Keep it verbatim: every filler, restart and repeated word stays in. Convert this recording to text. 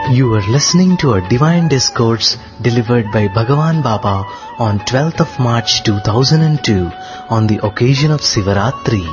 You are listening to a divine discourse delivered by Bhagavan Baba on twelfth of March two thousand two on the occasion of Sivaratri.